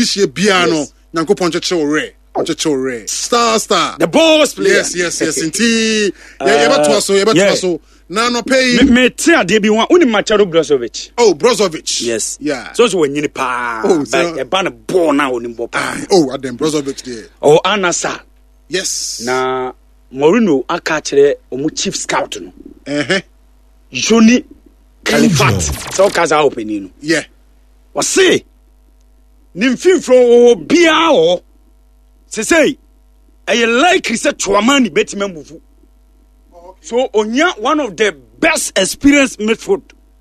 this year piano Nyankopon cheche ore star the boss player yes inti yeba so na no pay me te ade bi won uni Machado Brozovic yes yeah so wanyini pa but e ba na ball na oni ball pa Adam Brozovic there Anasa yes na Mourinho aka kire omu chief scout no Johnny Califat so kaza opening no yeah wase nimfimfro bia o say I like he said Chouamani betima move so onya one of the best experienced midfield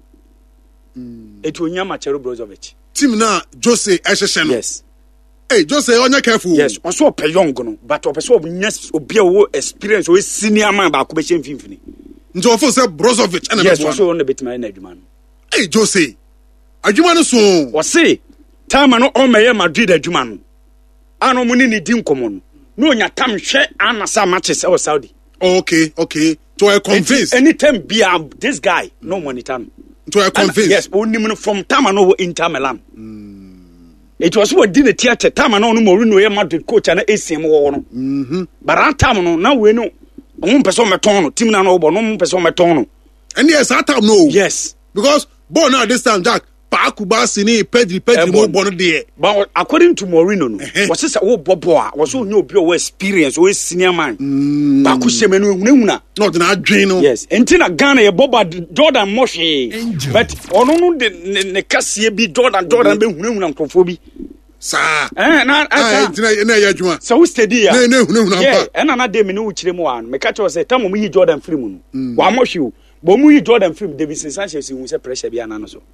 it onya Machado Brozovic team na Jose Esheshen yes hey Jose onya careful yes also pe young no but opeso obi a experience o senior man ba ko be chemfimfini nti ofo say Brozovic and yes also on the betima na adwuma no hey Jose adwuma no so wase time no o meye Madrid adwuma no ano muni ni din komo no no onya tam hwe Anasa matches e Saudi okay so I convinced anytime be this guy no money time so I convinced yes only from time no Inter Milan it was what did the theater time no Mourinho ye Madrid coach na ACM wo no but that time no na we no on person meton no team na no bo no person meton no and yes that time no yes because born now this time Jack Pakubasi ni Pedri mo born there but according to Mourinho no was say wo bobo a was so obi o experience o senior man Paku semenu hunahuna no na adwen no yes entina Ghana ye boba Jordan Moshe but ono no de ne kase bi Jordan be hunahuna nkofo bi sa na entina na ya adwuma so steady ya na hunahuna pa na de me no ukire mu an me ka cho say tam mu yi Jordan film no wa Moshe o bo mu yi Jordan film Davidson Sanchez hu say pressure bi ana no so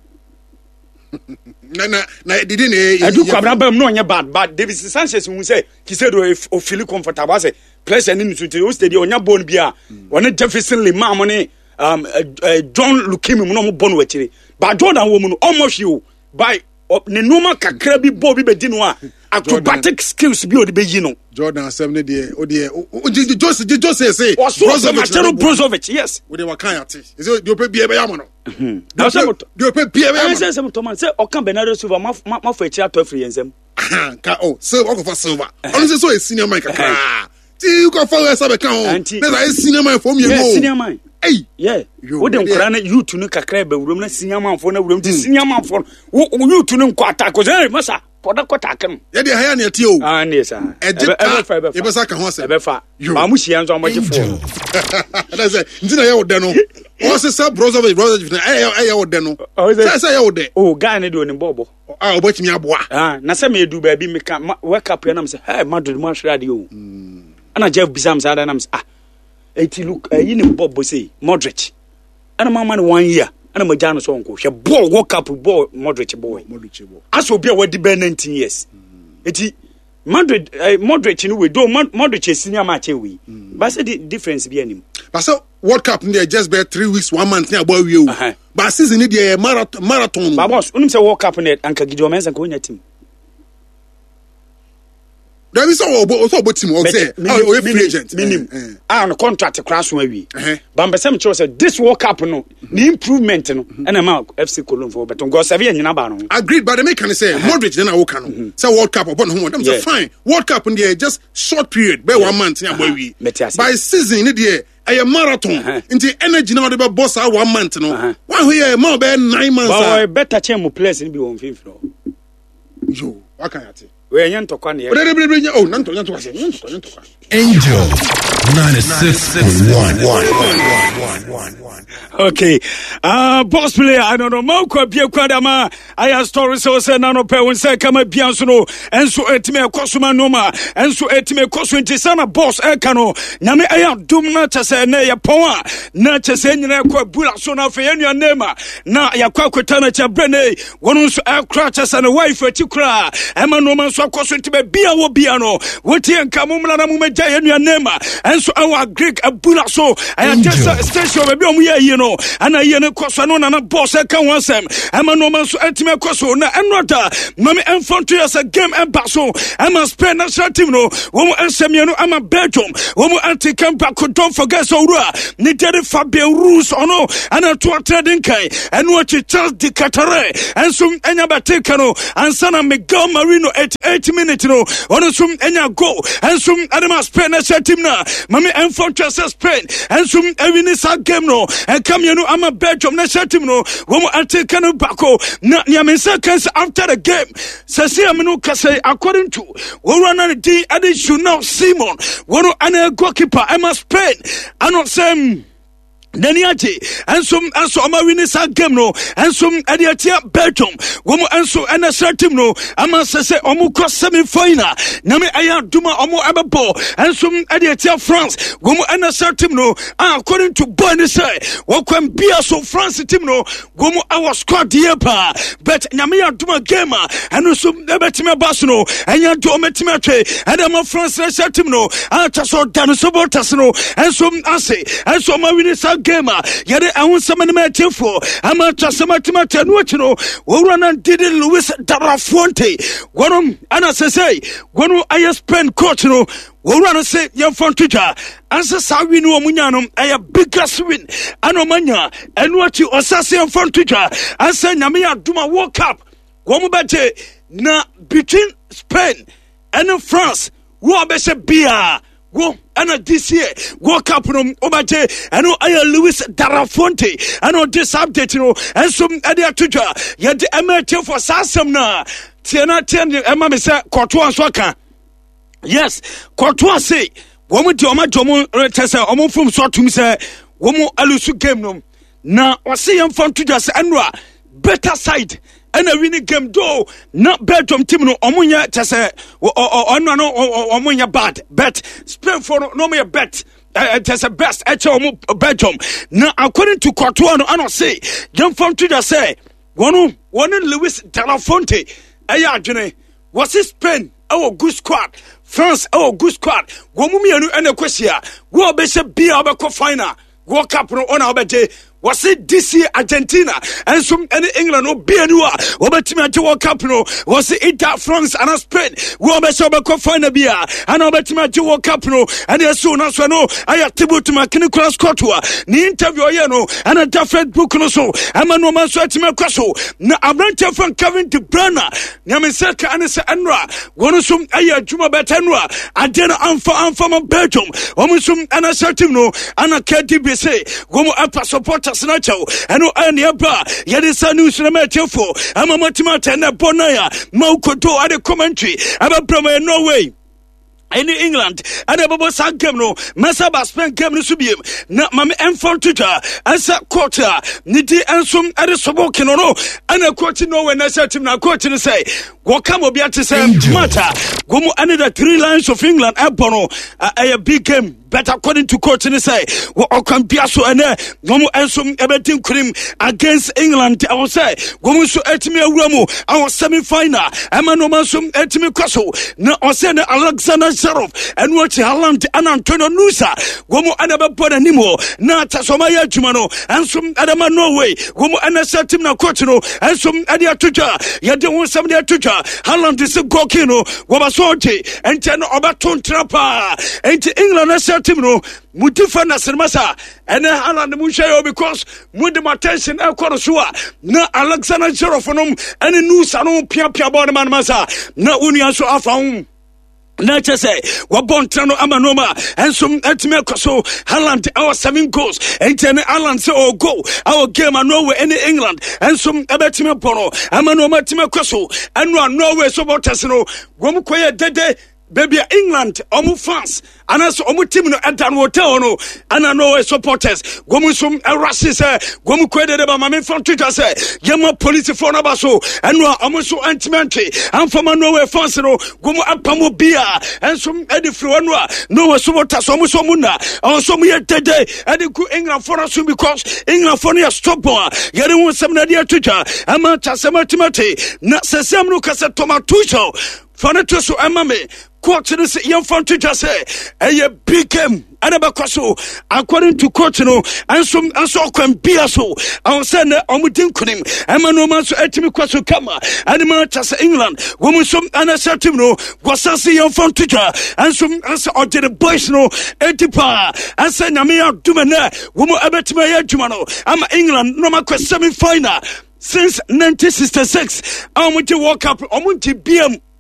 na didn't adu kwabra bam no onye bad Davidson Sanchez hu say he said o feel comfortable say pressure ni nsuti o steady onya bone bia one Jefferson Le Mam ne John Lukimi mu no mo bone wachire but Jordan wo mu no almost you by ne normal kakra bi bo bi bedi no a acrobatic skills bi o de beyi no Jordan 70 there o de Jose say Brozovic yes we dey wakan ate is it do pe bia be yam no do pe bia be yam say Thomas say o kan Bernardo Silva ma for echi ato free ensem ka Silva go for Silva on say so a senior man kakra ti you go for Silva kan o na senior man for me go senior man hey yeah we dem kra na youth no kakra be wurom na senior man for na wurom ti senior man for youth no nko attack ko say masa poda kota kan ye de haya na tie o ne sa e be sa ka ho se e be fa ma mu hia nzo amagye fo na say ntina ye wo de no o se sa Brozovic na ye wo de no say ye wo de guy ne de oni bobo obotimi aboa na say me edu ba bi me ka wake up na me say hey Madrid mo ahwere ade o ana Jeff Bizam sa da na me say eti look yi ne bobo say Modric ana mama ne 1 year ana majano so nko hwe ball World Cup ball Modric boy aso bi a wadi be 19 years eti Modric no we do Modric senior match we but say the difference be anim but so World Cup they just be 3 weeks 1 month na boy we but season dey marathon but boss unim say World Cup ne anka Gideon Mensah ko nya team there is so team o say o free agent no contract crash one awie but mbesem cho say this World Cup no the improvement no na ma FC Cologne for but go serve nyina ba no agreed but the make can say Modric then I can no say World Cup upon home them say fine World Cup in there just short period be 1 month na boy we by season in there a marathon into energy now the boss 1 month no one here more be 9 months but better change mo place ni bi won fifth yo what can you say we enye ntokwa ne nanto Angel 96.1. Okay. Boss player, I don't know. Moko bia kwadama. Aya story so say na no pe won say kama bia so no. Enso etime kosoma no ma. Enso etime koso ntisana boss e ka no. Nyame aya dum na chese na ye pon a. Na chese nyina kwa bula so na fe yenu anema. Na ya kwa kweta na cha brene. Wonu so e kra chese na wife ati kra. Ema no man so koso ntime bia wo bia no. Woti enka mumla na mumegya yenu anema. Enso our Greek abula so. Aya just station be omu ye no. Ana ye ne koso no na boss e ka wansem. Ema no man so etime koso na enota. Mami infantry as a game e baso. Ema Spain national team no. Womu ensemiano ama Belgium. Womu anti-camp could don't forget so rua. Ni dede Fabien Rules ono. Ana tuwa trading kai. Enu achi Charles Di Catare. Enso enya bateka no. Ansana Miguel Marino 80 minutes no ono sum enya goal ensum adema Spain na team na mame enfo twese Spain ensum ewini sa game no enkamyenu ama Belgium na team no wo mo ateka no bako na niamensa kan after the game sese amenu kase according to wo run the addition now Simon wono ana goalkeeper Emma Spain ano sem Daniati and some Amawini sa game no and some Adiatia Belgium womo enso ana team no ama sese omu cross semi final name aya duma omu ababo and some Adiatia France womo ana team no according to Bonnie say wokwam bia so France team no womo our squad here pa but name ya duma game and so ebetime bass no anya do ometime atwe and am France team no so dan so botas no and some ase and so Amawini sa game yade awon samane matefo ama trasematema tanuachino worana did Luis Darafonte wonom ana sesei wonu Spain coach no worana say yamfontuja ansa sawi no omunyanom aya biggest win anomanya enuachi osase yamfontuja ansa nyame aduma World Cup womu bete na between Spain and France wo be bia wo ana this year World Cup no obaje eno aya Luis Darafonte eno this update no enso ade atoja ye de emete for sasem na tiena ema me say Courtois anso aka yes Courtois say wo mo de o ma jomo retese o mo fom so atum say wo mo alusu game no na o say yam fam toja say enra better side and a winning game do not Belgium team no omunya tese ono no omunya bad bet Spain for no me bet tese best Belgium now according to Courtois no ano say jump from to just say one Luis Delafonte aya adwene was Spain our good squad France our good squad wo mumienu ene kwasia wo be se bia obekọ final World Cup no ona obeje was it DC Argentina and some any England no Bienua Obetima to World Cup no was it Italy France and Spain Wobesoba final beer and Obetima to World Cup no and as soon as no I attribute to my Nicolas Courtois ni interview no and a different book no so I'm a no man sweating kwaso na abrante from Kevin De Bruyne Nyamiseka and Enra one sum aya Juma Betenra Adena Anfa Belgium Omusum and a certain no and a KDBC Gomo Apa support Snacho, and no any abra, Yadisa news in a metelfo, I'm a matimata and a bonaya, Moko at the commentary, I'm a promo no way. In England, and a bubble sang no, Masaba spent game to be not mammy and Fortuta, as a quarter, Niti and some at a sobokin no, and a quarter no when I said to him, a quarter to say, what come will be at the same matter, Gomo another 3 lines of England, Abono, a big game. But according to coach and say, what can be so and Gomu and some everything cream against England. I will say, Gomu so etime Ramo, our semi final, Emmanuel Sum etime Koso, no Osena Alexander Zarov, and watch Haaland and Antonio Nusa, Gomu another born anymore, not Tasomaya Jumano, and some Adama Norway, Gomu and a certain Coachino, and some Adia Tuja, Yadon somebody Tuja, Haaland is a Gokino, Wabasote, and Ten Obaton Trapa, and England team no mutifa na sermasa ene Haaland mushayo because mudi attention e korosua na Alexander Zerofonom ene nusa no pia body man masa na unia so afa na chese wabontra no amanoma and some etime koso Haaland our 7 goals and then Haaland say oh go our game and Norway in England and some ebetime bono amanoma time koso and Norway so botas no gom koye dede baby England omu fans anaso omu team no edan hotel no ana no supporters gomu sum erase say gomu kwede de ba mame from Twitter say yema police for no baso eno omu so antimente amfama no fans no gomu apamo bia ensum edi fro no supporters omu so muna onso mu yetede edi ku England for us because England for no stop yere won sem na dia Twitter ama chasema timate na sesem no kase tomatucho fanato so amame coach no say yam fan to just say a big game anabakwaso according to coach no anso kwan bia so I say na omudin kunim ema no man so etimi kwaso kama anima chase England womu som anasatim no gwasase yam fan to just anso odere boys no etipa ansa na me aduma na womu abetima ya aduma no ama England no ma semi final since 1966 omuti World Cup omuti biam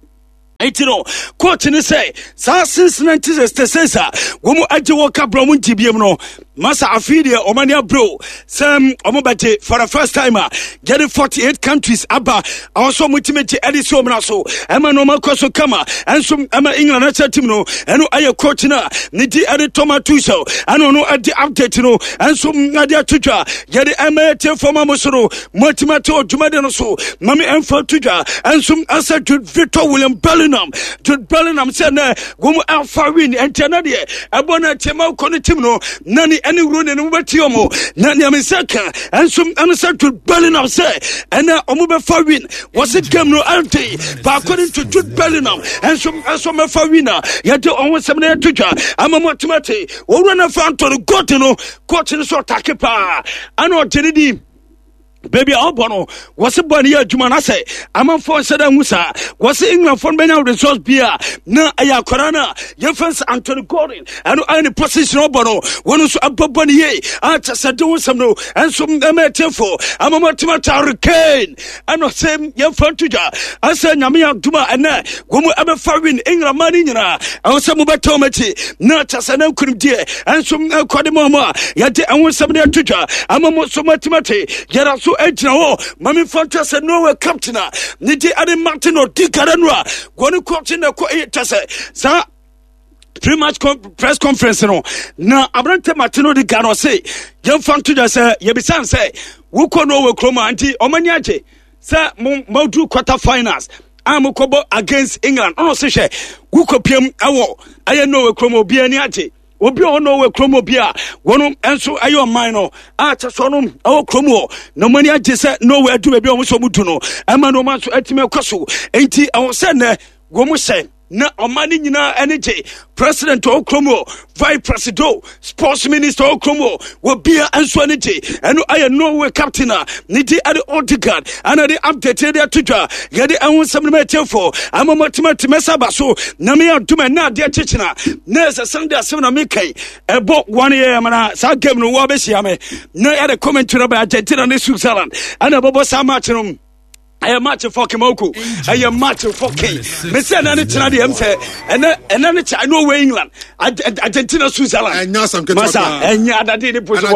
Eitino, coach in the say, since 1966, woman aji woka bromun tibium Masa Afidia, Omania Bro, Sam Omobate for the first time, getting 48 countries, Abba, also multimate Edison Naso, Emma Noma Koso Kama, and some Emma England Timno, and I coach na, Niti Adi Toma Tuso, and no at the update, and some Nadia Tuja, get Emma for Mamosoro, Multimato, Jumadanoso, Mami Enfa Tuja, and some answer to Victor William Bellingham, said, Gomu Alpha Win, and Tenadia, Abona Tema Conetimno, Nani. Any run and Ubatiomo, Nanya Misaka, and some answer to Bellingham say, and now Omuba Fawin was it Gamno Alte, but according to Jude Bellingham, and some Fawina, yet almost some tuja, Amamotimate, or run a fan to the Gotino, Cotton so Takepa, I know Teddy. Baby Albono was a body Jumanase. I'm on for Sada Musa. Was England for Bena resource beer. Na Aya Corana. Your friends Anthony Gordon. And any position Obono. One was a Bobonier. Archer Sadu Samno. And some Emetefo. I'm a Matimata Hurricane. And the same young Fantuja. I said Namia Duma and Gomu Abba Farin England Marina. I was some Batomati. Not as an Uncle dear. And some Quadimoma. Yet I want some tuja. I'm a Mosomatimati. Yet Ejna, Mammy Fonta said no captain. Niti Adam Martin or Dicaranwa. One coach in the Tase. Sir, pre-match press conference. Now, Abrante Martino di Cano say, young Fonta say, Yebisan say, Wuko no Chroma anti Omanyaje. Sir, Modu quarter finals. I'm against England. Oh, say, Wuko PM Awo. I know a Chromo Bianiati. Obi ono we kromo bia wono enso ayo minor achasonum awo kromo no mani agese no we adu be omo so mutu no ema no man so atime kwaso enti awon se ne gomu se na omani nyina energy president o kromo vice president sports minister o kromo wo bia enso energy eno aye no we captain niti ade Odegaard ana de update de atudwa yede enwo samne metefo amamotimati mesaba so na me aduma na de chichina na Sunday asem na me kai ebo 1 year mana sa game no wo be sia me na yede commentary about Argentina ne Switzerland ana bobo sa match no I am match for Kimoko. I am match for K. Me say na ne tena de em say and na I know where England Argentina Switzerland and now some masa enya adade ne poso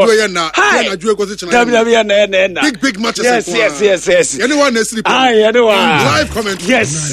big matches yes anyone is sleeping anyone live commentary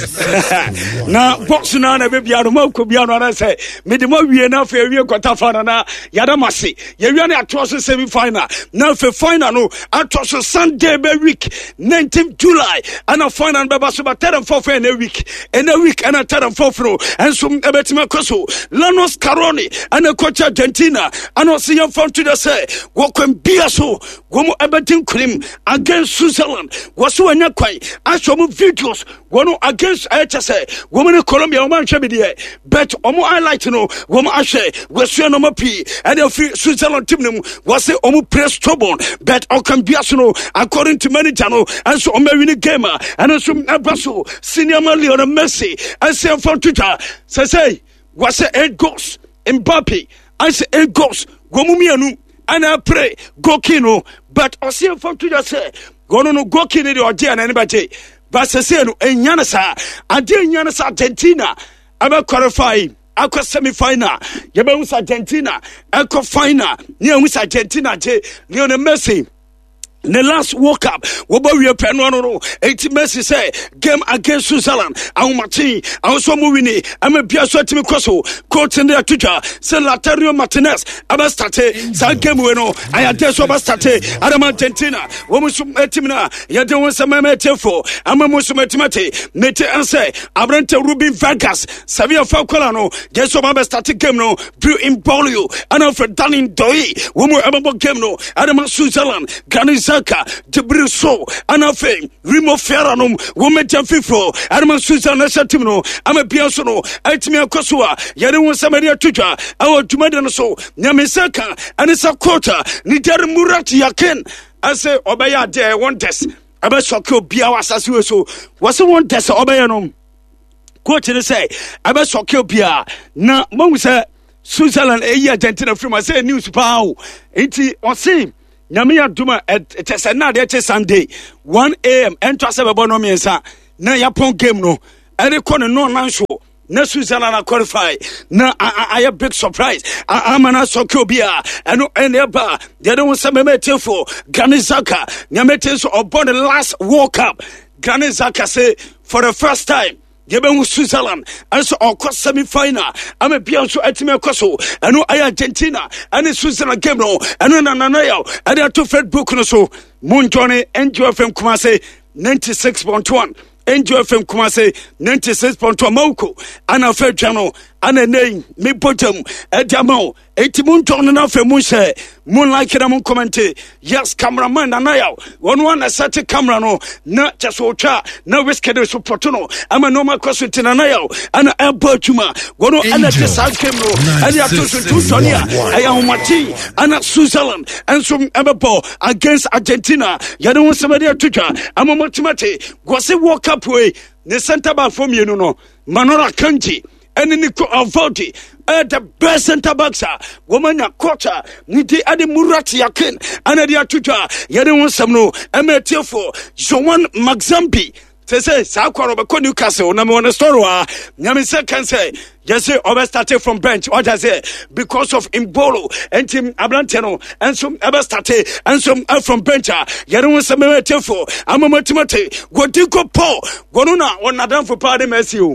yes na box na be bia no mako bia no na say me de mo wie na fa wie quarter final na yada mase ye wie na atroso semi final na fa final no atroso Sunday be week 19th July and a final baba so ba 3 and 4 in a week and a 3 and 4 fro and some ebetima koso Lanos Caroni and a coach Argentina and also young from to the say what can be so gomo ebetin cream against Switzerland was so anya kwai aso mo videos wono against HSA woman Colombia man chebide but omo highlight no womo ahwe wesu no mapi and the Switzerland team no was say omo press trouble but o can be so according to manager no and so omo win gamer and also Abaso senior man Lionel Messi and say from Twitter say was 8 goals Mbappe I say 8 goals gomumianu and I pray Gokino but I see from Twitter say gono no Gokino the idea and anybody but say no enyana sa ade enyana sa Argentina aba qualify akwa semi-final yebe wus Argentina akwa final ni wus Argentina je Lionel Messi the last World Cup, Wobo Penwano, 80 Messi say, game against Switzerland, our Martin, our Somowini, I'm a Piasso Timicoso, coach in their teacher, San Latario Martinez, Abastate, San Gemueno, I had this Abastate, Adam Argentina, Womusum Etimina, Yadon Samame Tefo, Amamusumetimati, Mete and say, Abrante Rubin Vargas, Savia Falcolano, Jeso Abastate Gemno, Brew in Bolio, and Alfred Dunning Doi, Womu Ababo Gemno, Adam Switzerland, Ganis. Debriso, Anafe, Rimo Ferranum, Wometan Fifo, Arman Susan Satimno, I'm a Piasono, Aitimia Kosua, Yadon Samaria Tuja, our Jumadanoso, Yamisaka, and it's a quarter, Nitar Murati Yaken. I say, Obaya de one test. Abasoko Biawas as you so. Was the one test Obayanum? Quote to say, Abasoko Bia. Now, Monsa, Switzerland, Argentina from I say news pow. 80 or same. Nyamia Duma at Sunday 1 a.m. and to 7 bono miensa na Yapon game no ɛde kɔ ne no nanso na Switzerland qualify na I a big surprise amana sokobia and eba they don't say for Granit Xhaka nyamete so upon the last World Cup Granit Xhaka say for the first time Yeben Switzerland and so our semi-final I'm a Bianco Etime Koso and no Argentina and Switzerland game no and no nanaya and they are two Fred book no so Moon Johnny NGO FM Kumase 96.1 NGO FM Kumase 96.1 Moko and a fair channel and a name me bottom at Damo 80 moon ton enough for Mushe Moonlight Kedamon commentate yes cameraman and I one a set a camera no not just Ocha no risk to Portono I'm a normal question to Nanayo and a Bertuma one and a South Camero and you have to Tonia I am Mati and at Switzerland and some Ebebo against Argentina you don't want somebody to I'm a Matimate was a walk up way the center back from you know Manora Kanji and Nico Avoti the best center backs woman a quarter niti adi Murati Yakin and the Atuja Yadon Samno Emetefo Joan Maxampi say Sakwa Robert Newcastle number one story Nyamisa can say yes over started from bench what I say because of Imbolo and Tim Abranteno and some ever started and some from bench Yadon Sametefo I'm a Matimate Godiko Paul Gonuna on Adam for Party Messi.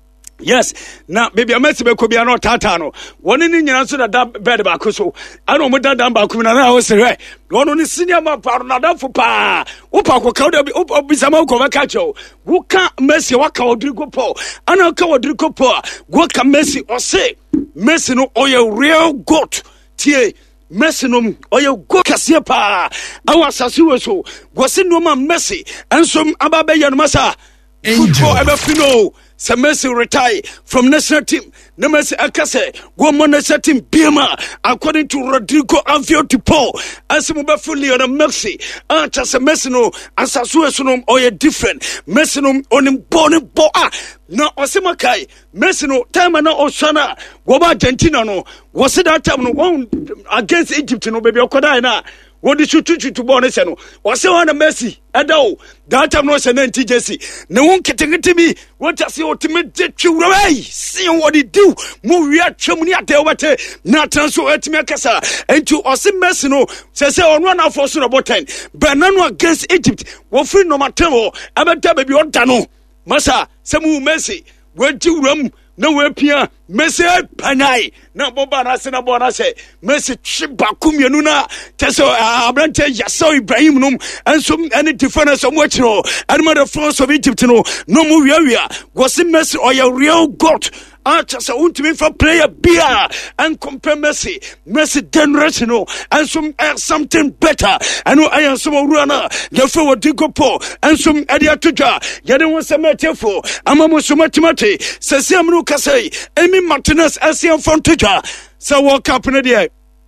Yes, now baby, I met me could be an tatano. One in the answer that bed about Kuso. I don't want that done by Kumana. Was a one on the senior partner for pa. Upa Koka Bizamoko Vacacho. Who can't mess your waka or Drico Po? And I'll call Drico Po. What can Messi or say? Messi no oil real goat. Tie. Messinum or your go Casiepa. Our Sasuso was in no man Messi and some Ababayan Massa. Football ever fino. Sir Messi retire from national team. No Messi Akase, woman national team Bima, according to Rodrigo Avio Tipo, as fully on a Messi, as a Messino, as a Suesunum or a different Messinum on him born boa. No Osimakai, Messino, Tamana Osana, Woba Argentina no, was it that time no against Egypt no baby Okodaina. What did you teach to Bonesano? Was it on a Messi? Ado, that time was an NTJC. No one can take it to me. What does the ultimate jet you away? See what he do. Move your chummy at the water, not transfer at Mekasa, and to Osim Messino, says on 1 hour for about 10. Banano against Egypt, Wofin no Matemo, Abata baby on Tano. Massa, Samu Messi, went to Rome. No way, Pia, Messi, Panay, no Bobana, Senabona say, Messi, Chibakum, Yanuna, Teso, Abrante, Yaso, Ibrahim, and some any difference of what you know, and mother force of Egypt, no move area, was it Messi or your real God? Just a ultimate for player beer and compare Messi generation and some something better. I know I am some runner, therefore Digo Po and some Adiatuja. Yadon was a metaphor. Amamo Sumatimati, says Yamuka say, Amy Martinez as your frontager. So walk up in the day.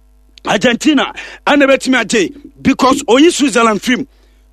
Argentina and the Betimate because Oyi Switzerland film.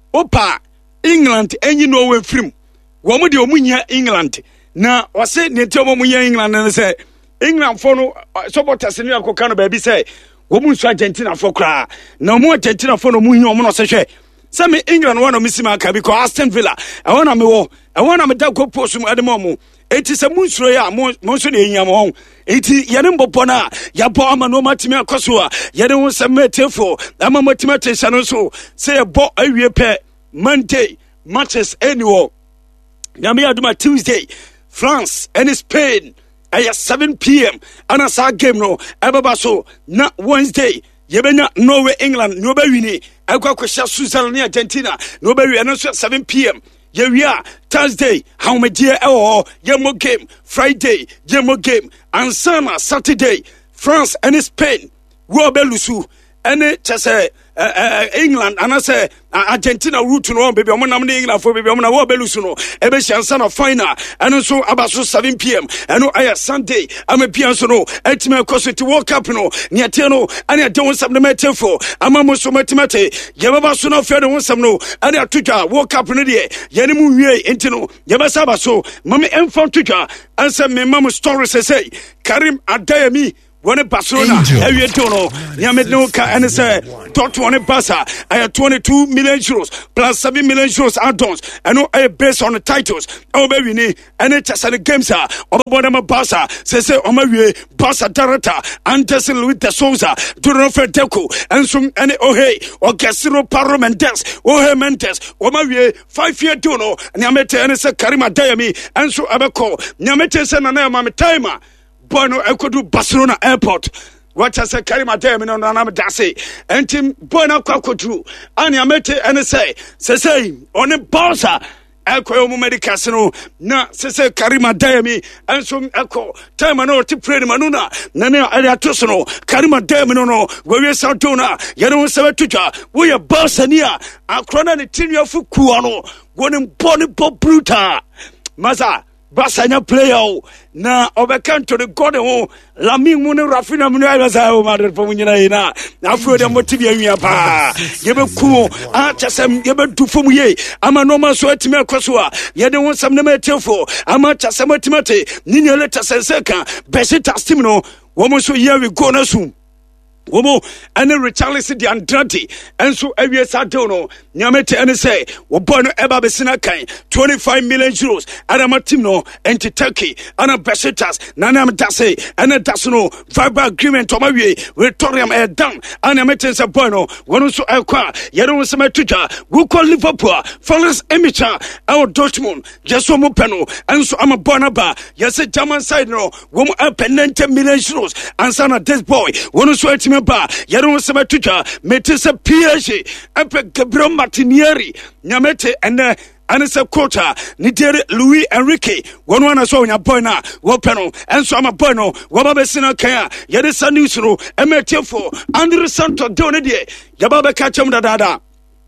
Opa England and you know when film. Woman Omunya England. Na wase ne ntomo mu ya England na say England for no supporters ni akokano ba bi say wo mu Argentina for kra na mu Argentina for no mu hi omo no se hwe say me England one no misima aka because Aston Villa e wona me wo e wona me da go post mu ade mo enti se mu nsuro ya mo so na ehia mo enti yene mbopo na ya bo ama no matimi akoso a yene won se metefo ama matimi atesha no so say bo awie pe Monday matches anywhere Yami aduma Tuesday France and Spain at 7 p.m. and as our game no ebaba so na Wednesday yebenya Norway England no be wini akwa kwesha Switzerland and Argentina no be wini so 7 p.m. Yewia Thursday how me die yemo game Friday yemo game and Saturday France and Spain wo be lusu ene chese England and I say Argentina route no baby omo nam England for baby omo na wo belusu no ebe shansa na final and so about 7 p.m. and no aya Sunday am pia so no etime koso ti World Cup no niate no and ya don sam na metefo amamo so matemate yebaba so no fe don sam no and ya tuja World Cup no de yene mu wie enti no yeba saba so mame enfo tuja and say me mama story say Karim Adeyemi One Barcelona, every tono, Yamednoka, and say, Dortmund Barca, I have 22 million euros plus 7 million euros add-ons, and no based on the titles. Oh, baby, and it's just the games are of bottom of Barca, says Omarie, Barca Tarata, Anderson Luis de Souza, Durofer Deco, and some any Ohe, or Casino Parliamentes, Ohe Mentes, Omarie, 5-year dono, Yamete and it's a Karima Diami, and so Abaco, Yamete and Timer. Bono Ekodu Barcelona Airport. What I say, carry my damn in on Dasi. And Tim Bono Kwakodu. And Yamete and say on a Barca. Eko Medicasino. Na say carry my diami and some echo. Time no to pray manuna. Nana Aliatosono. Carry my damino. Where is Santona? Yano Savatuja. We are Barcania. Acrona the Tinio Fukuano. One Bonnie Bob Bruta. Maza. Basanya player na obekan to the god ho lami mu ne Rafina mu ya sa o madre fo nyina ina afro de motibi anwia pa yebe ku a chasem yebe du fo mu ye ama no ma so atime akoso a ye de won sam na matefo ama chasem atimate ni ne leta senseka Besiktas team no wo mo so ye we go na sum Womo and Richarlison the Andrade and so every Saturno Nyamete and say Wobono Eba Besina Kain 25 million euros Adamatino and Turkey and a Besiktas Nanam Dase and a Dasano verbal agreement to my way with Torium Air Dam and a Metens of Bono one also Aqua Yadon Samatuja who call Liverpool Forest Emicha our Dortmund just one Peno and so I'm a Bonaba yes a German side no woman up and 10 million euros and son of this boy one also ba yaro sema tuja metese PSG epe Gabriel Martinelli nyamete ene anese quota ni dere Luis Enrique one so nya boy na wo peno enso ama boy no wo ba besina kan yede news no emetefo Andre Santos de one de yaba be ka chem dada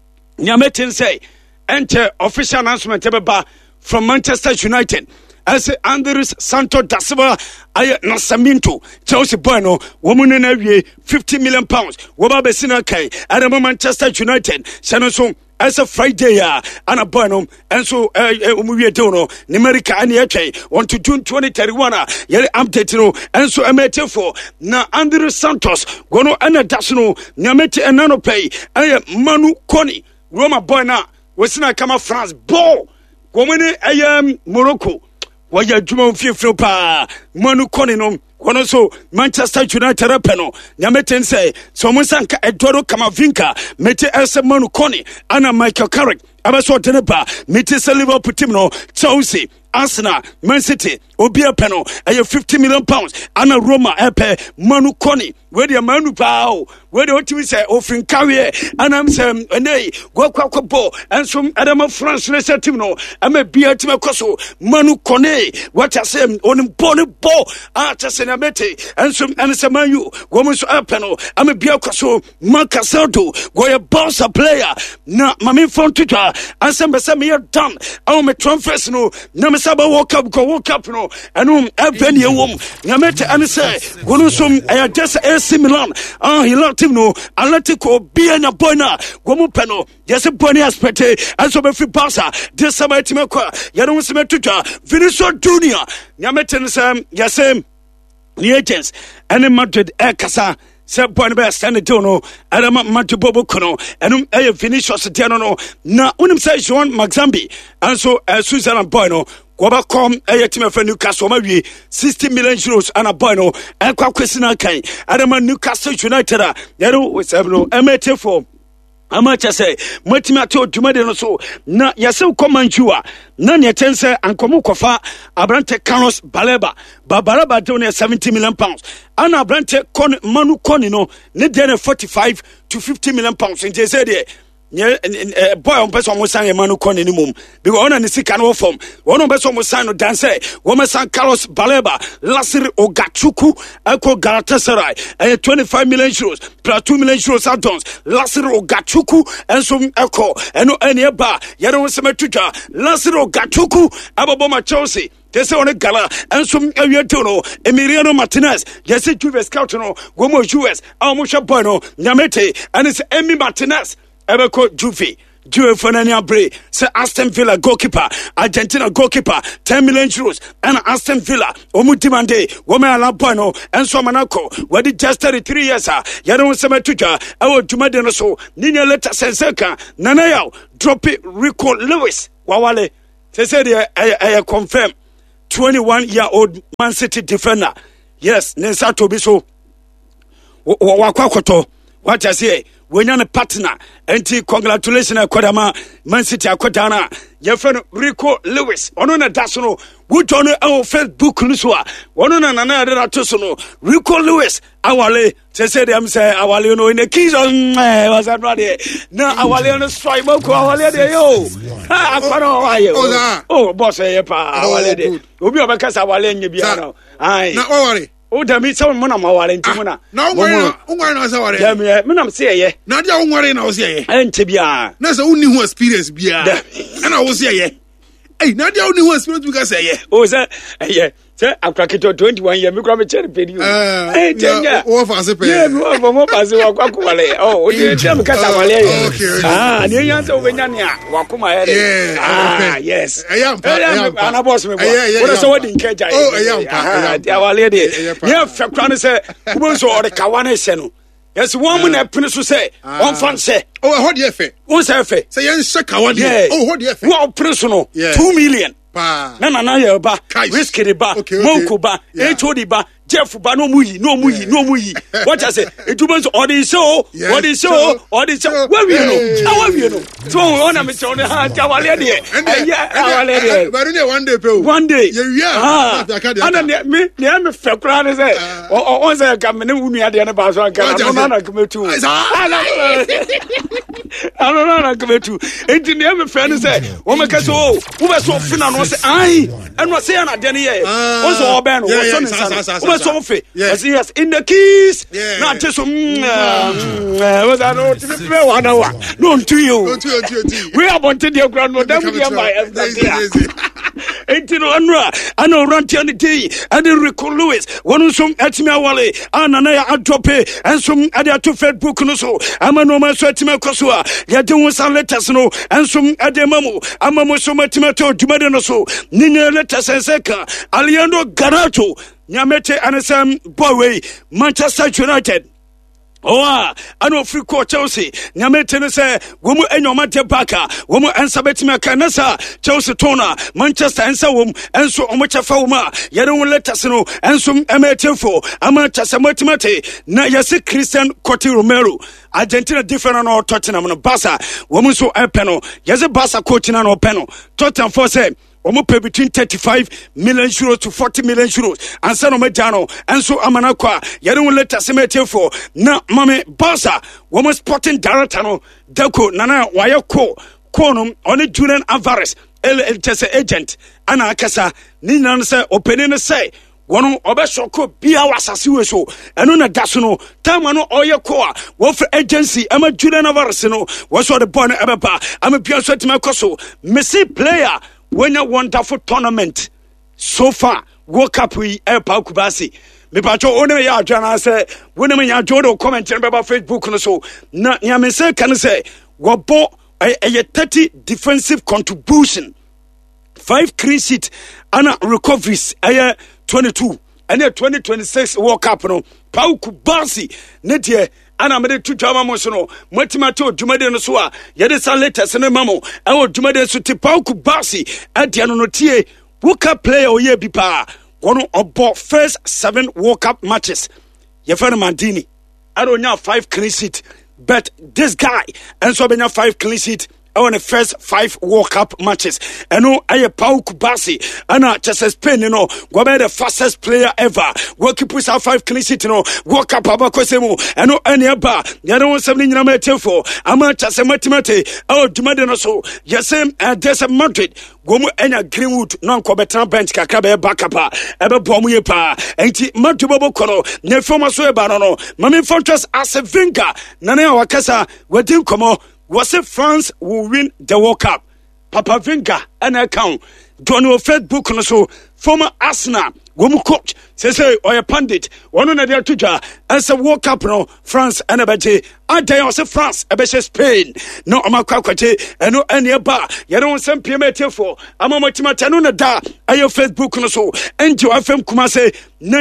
nyamete say enter official announcement ebeba from Manchester United as Andres Santos da Silva ay Nasaminto Chelsea boy no woman na wie 50 million pounds wo ba besina kai at Manchester United so as a Friday and a bonum and so umuwie dono ni America ani etwe on to June 2031 yere update no and so emete for na Andres Santos gono ana dasno nyamete enano pay ay Manu Koni Roma boy na wesina kama France ball gomene ay Morocco waya juma mfifro pa Manu Koni no kono so Manchester United repeno nyameten say so monsanka Eduardo Camavinga mete ese Manu Koni ana Michael Carrick abaso teneba mete se Liverpool team no Chelsea Arsenal Man City obia peno aye 50 million pounds ana Roma epe Manu Koni we dey Manu pao we dey otimi say ofin kawe anam say enei go ball and some Adam France race team no ama bia team koso Manu Koni what I say on ball ah just na mete and some and say Manu go mo so apeno ama bia koso Marcelo go a boss player na mami phone tutor ansem be say me done I me transfers no na saba woke up no anu ebeni ewom nyamete ane say gono som just AC Milan he locked him no Atletico be na bona gomu peno yes boni aspect and so be free Barca this summer team kwa yano se metuja Vinicius Junior nyamete ne sam yasem the agents and Madrid kasa se point be stand to no adama matubobo kono enum Vinicius Diano no na unim say Joan Maxambi and so Switzerland boy no Goba come team of Newcastle maybe 60 million euros and a boy no and kwa kwesina kan adama Newcastle United yero we say no emete for amacha say motima to dwumade no so na yase komanchua na ne tense ankomo kofa abrante Carlos Baleba do ne 70 million pounds and abrante Manu Koni no ne de 45 to 50 million pounds in say boy on person mo san Manu Koni ni mum because ona ni sika no form ona person mo san no dance wo mo san Carlos Baleba Lasiri Ogachuku eko Galatasaray 25 million euros plus 2 million euros add-ons Lasiri Ogachuku and so eko eno ene ba yere wo semetuja Lasiri Ogachuku ababo ma Chelsea they say on a gala and some no Emiliano Martinez yes Juve scout no go mo US almost boy no Nyamete and it's Emi Martinez Ebeko Juve Joe Fernania Bray, Sir Aston Villa goalkeeper, Argentina goalkeeper, 10 million euros, and Aston Villa, Omutimande, Wome Alampano, and Somanako, where the just 33 years, Yadon Semetuja, our Jumadenoso, Nina Leta Senseka, Nanayao, drop it, Rico Lewis, Wawale, they said I confirm 21-year-old Man City defender. Yes, Nensa Tobiso, Wakwakoto, what I say. When you're a partner, and congratulations, Kodama, Man City, Kodana, your friend Rico Lewis, on a Dasono, would on our Facebook, Lusua, one on another Tosono, Rico Lewis, Awale, say them say, Awale, in the keys on, was that right? Now, Awale on a strike, Awale, oh, boss, Awale, Ubi, because Awale, you be out. Aye, not worry. Oh, damn it, some money, Timona. No, worry, Minam say, not your worry, I was here. And Tibia, that's the only one experience, Bia. And I was here. Hey, not the only one experience because I, oh, sir, yeah. I'm cracking to 21 years. I'm going to tell you. Hey, what was it? Yeah, more as well. Oh, you tell me, okay. Ah, the answer over Yania. Wakuma. Ah, yes. I am. And I was me. What is what in Kaja? Oh, I am. Our lady. Yeah, Fakran said, who was or the Kawane Senu. Yes, one when I finish to say, one fan say, oh, what do you say? What's her face? Say, Shakawan. Oh, what do you say? Well, personal. 2 million. Na ya ba whiskey ba monko ba HOD ba Jeff ba no muyi what I say it was all the show where we know how you know so on am so na awale de one day yeah and me am fekra ne say on say kam ne unu ade ne ba so kan no na kmetu na kmetu enti ne am fe ne say o me ka so wo be so fina no say ai and what say na de ne ye o so oben o so fe yes in the keys not just was I know to be 1 hour don't to you we are wanted your grandmother my Entino Anra, I know Rantiani T, and then Rico Lewis, one of some Etimia Wale, Anaya Adrope, and some Adia to Fed Bukunoso, Amanoma Swetima Kosua, Yadun San Letasno, and some Ademamu, Amamo Somatimato, Jumadenoso, Nina Letas and Seka, Aliando Garato, Nyamete and Sam Bowe, Manchester United. Oh, I know free court Chelsea. Nyamete say, Womu Enyomate Baka, Womu and Sabetima Canessa, Chelsea Tona, Manchester and Sawum, and so Omacha Fauma, Yadon let us know, and some Emetifo, Amacha Samatimate, na Yasi Christian Coti Romero, Argentina different on Tottenham and Bassa, Womu so Epeno, Yaza Bassa coaching on Openo, Tottenham for say. Omo pay between 35 million euros to 40 million euros. And San Omejano, and so Amanakwa, Yadon let us for na Mame Basa, woman sporting director, Delco, Nana, Wayako, Konum, only Julian Alvarez, LLTS agent, Anna Akasa, Nina say, opening a say. One obeshoko bia wasasiwe so eno na dasono tamano oyekoa wo for agency ama Julian Alvarez no wo so the born ebeba ama bia so tima koso Messi player when a wonderful tournament so far World Cup we Pau Kubasi me pacho one ya adwana say when me ya jodo comment on Facebook no so na me say can say wo bo a 30 defensive contribution 5 clean sheet and recoveries 22 and 2026 World Cup no Pau Kubasi netie ana mede tu jama mo so no matimato dwumade no so a yede san latest ne mamo e wo dwumade so ti Pau Kubasi ade no tie World Cup player oye bi pa wono obo first 7 World Cup matches ye friend Mandini I don't know 5 clean sheet but this guy and so benya 5 clean sheet on the first 5 World Cup matches. And no, I Pau Kubasi, and just Spain, go be the fastest player ever. World Cup with 5 clean sheet, World Cup Abakosemo, and no any bar. You don't want something in a for. I'm just a mathematics. Oh, Jumadeno so. Yes, there's a Madrid. Gomu enya Greenwood non kobetan bench kakabe bakapa ebe bomu pa enti matubobo kono ne former so e ba no mami fortress as a vinga nane wakasa wadin komo was it France will win the World Cup Papa Vinga and account Johnny Facebook no so former Arsenal Womu coach say oya pandit wono na dia tudwa ese World Cup no France and ebeje adan o se France ebehye Spain no omakwa kwache eno ene ba yere won sem piemetefo amamotimata no na da ayo Facebook no so enje afem kuma say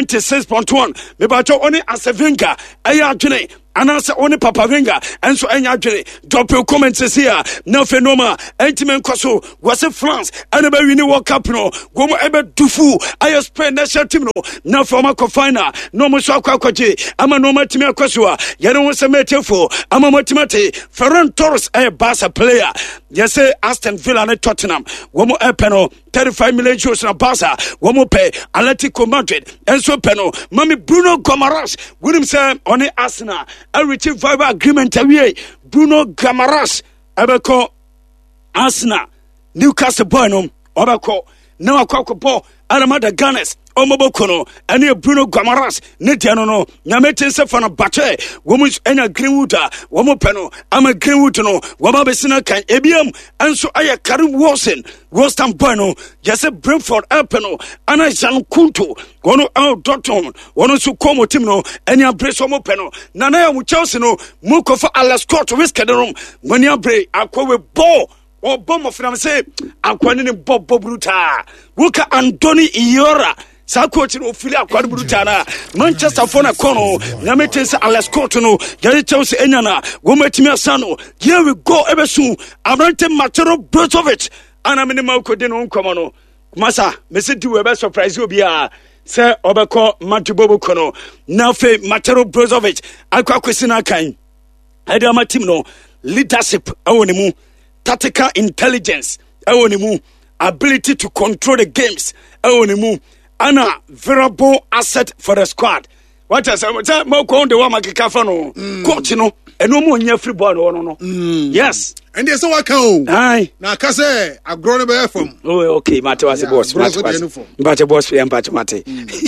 96.1 me ba cho oni Asevinga aya adwene anase oni Papa Venga enso enya adwene drop your comments here na phenoma entimen kwaso was France and ebe win World Cup no gomo ebe dufu ayo Spain national team no na from a final no mo so akwaje ama no matimi akwaso a yere won sem etefo ama motimate Ferran Torres a Barca player yes Aston Villa and Tottenham womo epeno 35 million euros na Barca womo pay Atletico Madrid enso peno mami Bruno Gomaras wonim say on Arsenal a reaching verbal agreement away Bruno Gomaras abeko Arsenal Newcastle boy no obeko na akwakopo Aramada Ganes Omobokono and Bruno Gomaras Netiano no Yamete Sefana Bache Womus Enya Greenwood Womopeno Ama Greenwood no Wababesina kan Ebiam and so Aya Karim Wilson Weston Bueno Jesse Brentford Elpeno Ana Jean Kunto Gono Al Dortmund Wono Sukomo Timno Enya Brace Omopeno Nana Chelsea no Muko for Alascott Risk the room when you break Aqua ball or bomb of them say Aquanin Bob Bruta Wuka Antoni Iora Sakochi no filia kwa brutana Manchester fona kono nyametensa Alascott no yari Chelsea enyana gometimi asano here we go ebesu Abrante Matero Brozovic ana minima ko de no nkomo no masa mesi di we be surprise obi a se obeko Matubobo kono na fe Matero Brozovic akwa kwesina kan ade ama team no leadership awonimu tactical intelligence awonimu ability to control the games awonimu ana variable asset for the squad. What is that? Mo ko de wa makika fa no. Coach no, eno mo nya free ball no. Yes. And there's no account. Aye. Na ka say agro no be from. Oh, okay, Mate was boss. Mate boss and Mate.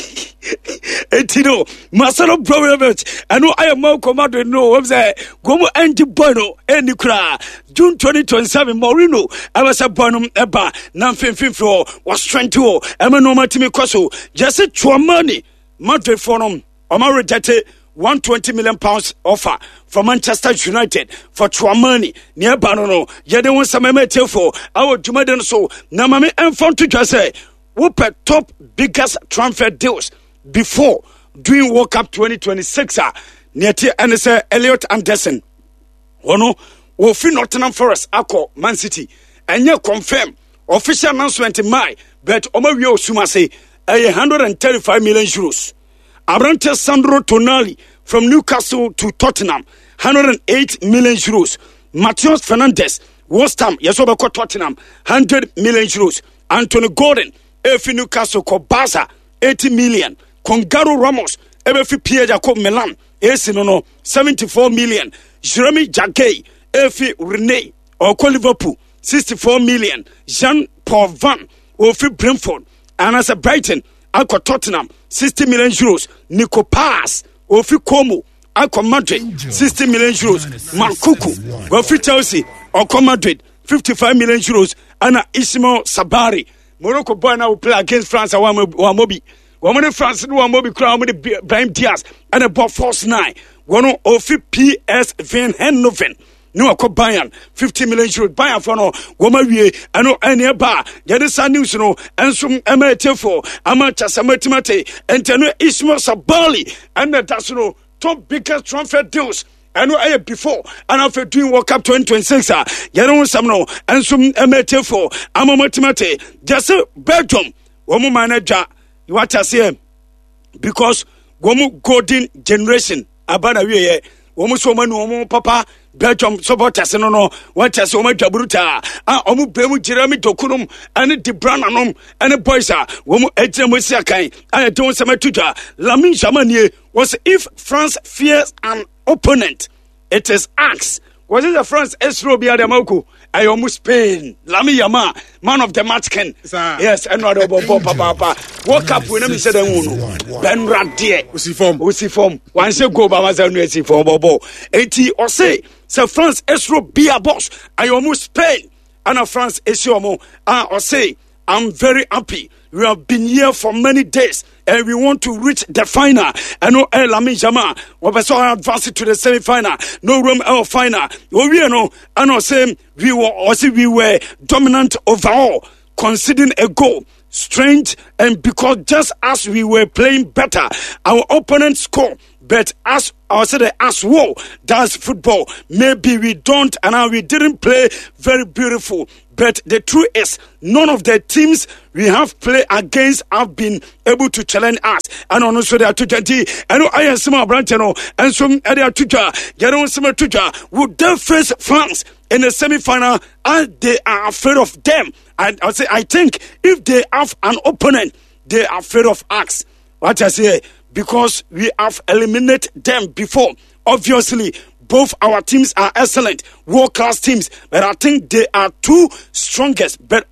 Etino, Marcelo Brozovic, and no I am more commando no of the Gomo Andy Bono, and Nikra, June 2027, Morino, I was a bonum eba, Namfin floor, was trying to, Emanoma Timikoso, just a money, Madrid Forum, Omar rejected £120 million offer from Manchester United for Chouamani near Banono. Yede won some MT for our Jumaden so Namame and Font to just say, whoop top biggest transfer deals before doing World Cup 2026 near and say Elliot Anderson. Ono will feel Nottingham Forest Akko Man City and you confirm official announcement in May but Omawio Sumase 135 million euros. Abrante Sandro Tonali from Newcastle to Tottenham 108 million euros. Matheus Fernandes West Ham Yasobako Tottenham 100 million euros. Anthony Gordon Efi Newcastle ko Barca 80 million. Congaro Ramos Efi Pierre Jacob Milan no 74 million. Jeremy Jagay Efi Rene Oko Liverpool 64 million. Jean Paul Van Ofi Brentford and as a Brighton Alco Tottenham 60 million euros. Nico Pass Ofi Como Alco Madrid 60 million euros. Mankuku Ofi Chelsea Alco Madrid 55 million euros. Anna Ismail Sabari Morocco boy now will play against France and Wamobi. Woman France no Wamobi crown with Brahim Diaz and a ball force 9. One Ofi PS Van Hennoven. No ko Bayern 50 million euros Bayern for no woma wie ano ene ba yede sa news no ensom emetefo amacha samatimate enteno Ismail Sabali and that's no top biggest transfer deals eno aye before and after doing World Cup 2026 yede some no ensom emetefo amatimate just Belgium womo manager what I say because womo golden generation abana wie womo so manu womo papa Belgium supporters no what as o madwaburuta omu bremu Jeremy Dokunum and De Bruyne anom and boys womu ejemo siakan and don samatudha Lamine Yamal was if France fears an opponent it is asked was it the France Esro bi Adamoko ayomu Spain Lamine Yamal man of the match can yes and no papa World Cup we me say dem no Ben Radie we form one say go ba ma say no see form bobo enti o say so France Esro Bia boss ayomu Spain and France Esiomo or say I'm very happy we have been here for many days and we want to reach the final. And no Lamine Jamal, we advance to the semi-final. No room our final. We know, and no same. We were dominant overall, conceding a goal. Strange, and because just as we were playing better, our opponent scored. But as well, that's football. Maybe we don't, and we didn't play very beautiful. But the truth is, none of the teams we have played against have been able to challenge us. And also they are 20. And I am some Brantano, and some other tutor, Yaron Summer tutor, would they face France in the semi-final, and they are afraid of them. And I think if they have an opponent, they are afraid of us. What I say, because we have eliminated them before. Obviously, both our teams are excellent, world-class teams, but I think they are two strongest. But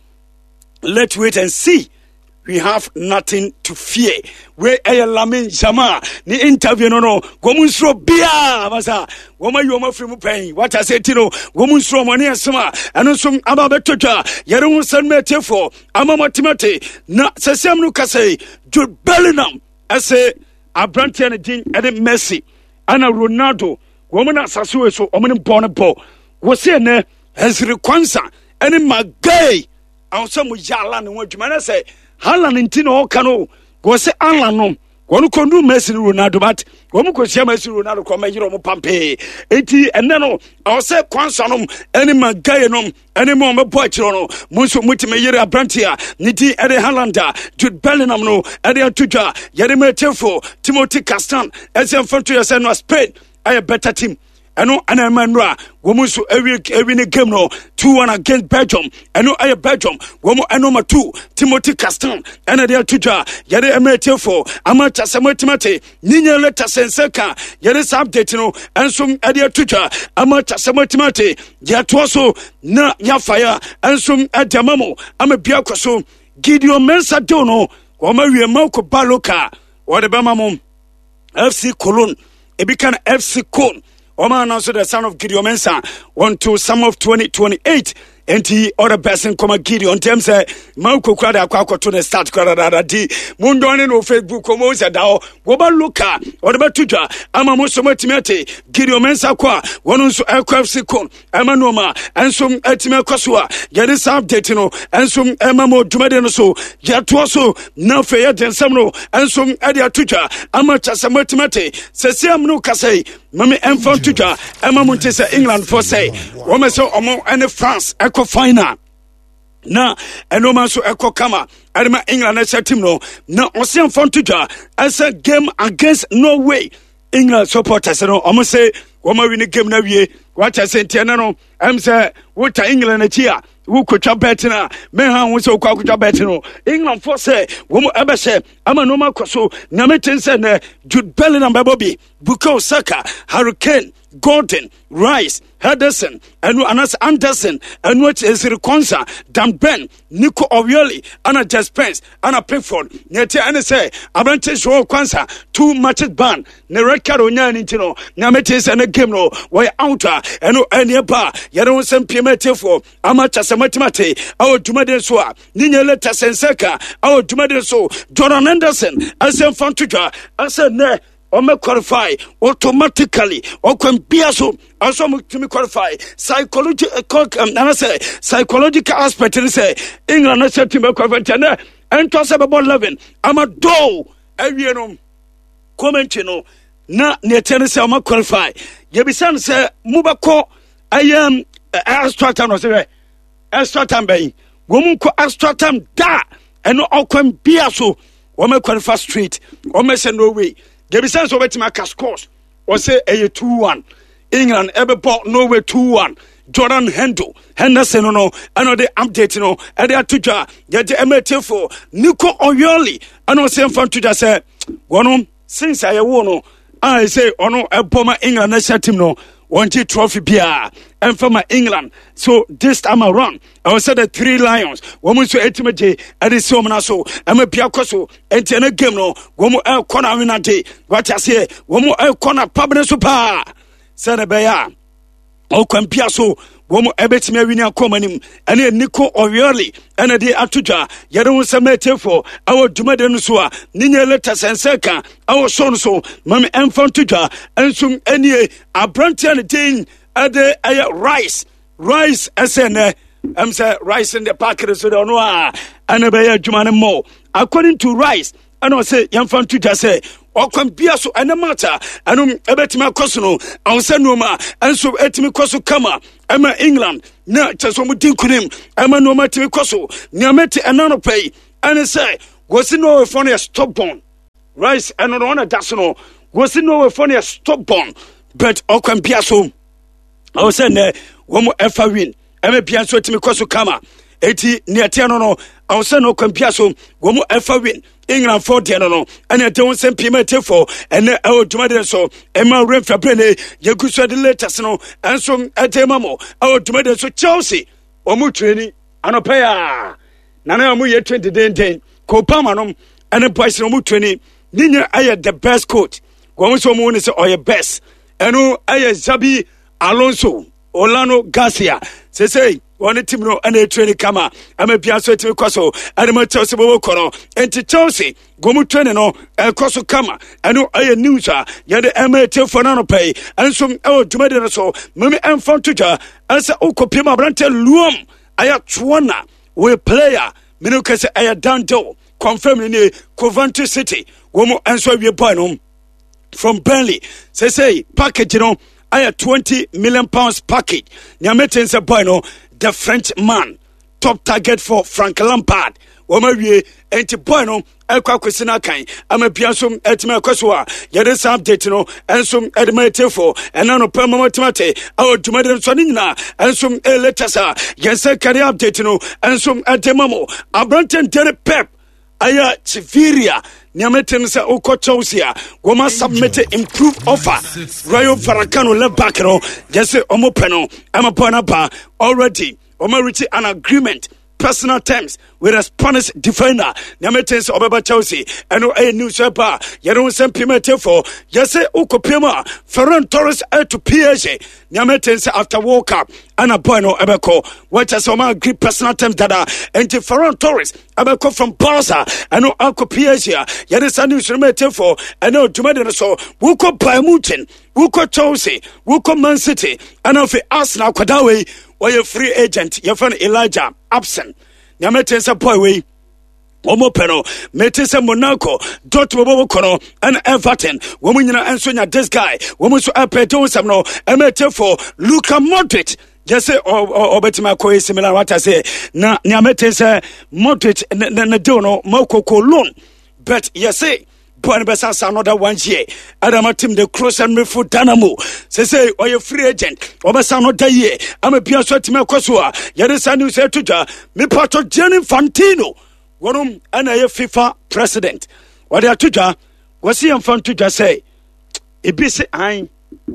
let's wait and see. We have nothing to fear. Where Lamine Jamal, the interview no Gomunstro Bia Masa, Woma Yoma Frimu Pain, what I said, Gomunstro Mania Sama, and some Ababetoja, Yaron San Metefo, Amama Timothy, Na Sasam Lucase, Jude Bellingham, I say, Abrantian and Messi, Anna Ronaldo, woman Sasu, so Omen Bonabo, was here, as Requansa, and in my gay, and some Yalan, and what you might say. Haaland intino kano go se Alan no ko ndu Messi Ronaldo but go mu ko sia Messi Ronaldo ko mayiro mo pampe enti enne no o se kwanso no eni magaye no eni mo mebo akiro no mo so muti meyire abrantia niti ede Haaland Jude Bellingham no ede atudwa yede metefo Timothy Castan ese mfanto yese no Spain a better team. Eno ana manra womu so every game no 2-1 against Belgium. Eno aye Belgium womu eno 2 Timothy Castan ena de tuja yede emetefo amacha semotimate ninya leta senseka yede update no ensom ede tuja amacha semotimate yatoso na yafaya ensom edamamo amabia kwaso Gideon Mensah dono woma wiemako baloka wode bemamom FC Cologne ebikan FC Cologne. Oman also the son of Gideon Mensah want to sum of 2028 and he other person come Gideon them say Mauko kwada akwa to the start kwada di mundo no Facebook ko say dawo go ba loka or ba tuja ama mo so matimete Gideon Mensah kwa wonu so FC kon ama no ma enso atime kwaso a yede update no enso ema mo dwumade no so yato so na fe ye densam no enso ade atuja ama chasa matimete sesiam no kasai mami enfant tuja ema mo ntese England for say wo me so omo ene France final na enoma so eko kama adema England na team no na osian fontuja as a game against Norway. England supporters no omo say woma win game na wie what I say tiana no am say what England na chia wo kwatwa bet na me ha wo say kwatwa bet no England for say womo ebese ama no makoso na metin say na Jude Bellingham babobi Bukayo Saka, Harry Kane, Gordon, Rice, Henderson, and Anderson, and what is Reconsa, Dan Ben, Nico Orioli, Anna Just Pence, Anna Pickford, Nete Anese, Abrantes Roy Kwanza, 2 matches ban, Nerekaro Nyanintino, Nametis and a game no, why outer, and no any bar, Yaron Sem Pimetefo, Amacha Samatimate, our Dumadenswa, Nina Leta Senseka, our Dumadenso, Jordan Anderson, as a Fantuja, as a ne. Or may qualify automatically or can be also to qualify psychological aspect and say England is set to qualify and toss about 11. I'm a dough every comment na near Tennessee I'm qualify. Yebisan say Mubako I am extra time was extra time by woman extra time da and no can be also or may qualify street or may say no way. There is sense of it my scores or say a 2-1. England ever bought Norway 2-1. Jordan Henderson no and the update no and they are tuja get the MT4 Nico Orioli and was saying from tuja say one since I won I say ono a bomber England national team no want trophy beer and from my England. So this time around, I was said the 3 Lions. Woman so ultimate at this moment so I'm a piacoso and ten a game no woman el corner winante. What I say, woman el corner public super. Said a bear. O can piasso wɔn ɛbɛtumi awini akɔmanim ɛne Nico Orioli ɛna de atodwa yɛde ho nsɛm ɛtefo ɛwɔ dwumade no so a ninya leta sɛnsɛ ka ɛwɔ so no so mame ɛmfa ntodwa ɛnsom ɛnie abranteɛ ne din ɛde ɛyɛ rice ɛsɛ nɛ say rice in the packet so don't know and a Juman more. According to Rice, and I say young fan to just say or can be so and a matter and ebetima cosono I'll send no ma and so etimi coso kama Emma England na chasomu dinkunim Emma no matimi coso niameti anano pay and say was it no funny a stubborn Rice and on a dasono was it no funny a stubborn but or can be so I'll send one more ever win. Eme pianso etimi koso kama eti niatia no awse no kwampia so wo mu efa win England for de no ene de won sem pima tefo ene e odumade so ema refa brene yeguso de latest no enso etema mo e odumade so Chelsea o mu training anopa na na mu ye 20 den ko pama no ene boys no mu training ninya aye the best coach wo so mu ne se o ye best eno aye Xabi Alonso Orlando Garcia say one team no and a training kama I'm a piaso to koso and my Chelsea kono and Chelsea go mu training no koso kama and no aye news ya de MA for no pay and some dwumade so me emfa toja and say okopia abrante luom aya tuona we player me no kase aya danto confirm ni Coventry City wo mu enso wie boy no from Burnley say package no I 20 million pounds package. Niametense boy no the French man top target for Frank Lampard. Woma wie enti boy no ekwa kwesina kan ama pianso etime kweswa yede sam update no enso edmete for enano pema matemate awo dumade so nyina enso eletasa yense career update no enso edemamo abranten dere pep aya Chiviria Niameten sa uko Chelsea goma submit improved offer Rayo Vallecano left back no just omo peno ama bona ba already omo reach an agreement personal terms with a Spanish defender Niameten sa obeba Chelsea eno a news ba yero sem pimete for just uko pema Ferran Torres to PSG Niameten sa after World Cup ana bono ebeko what as oma agree personal terms dada and Ferran Torres ebeko from Barca eno ako PSG yere sa news remete for eno dwumade so wuko Bayern Munich wuko Chelsea wuko Man City ana fe Arsenal kwadawe or free agent your friend Elijah absent Niametense boy we Omo peno metese Monaco Dortmund kono and Everton woman ensonya this guy woman so apeto samno emete for Luka Modric just say or betima ko similar what I say na Niametense Modric na do no moko ko loan but you say Bon Bessas another 1 year. Adama team the cross and me for Dynamo. Say or your free agent. Obasa another year. I'm a piano to me Kosua. Yadesanu said to me part of Gianni Infantino. One and a FIFA president. What they are to was he in front to just say it be say I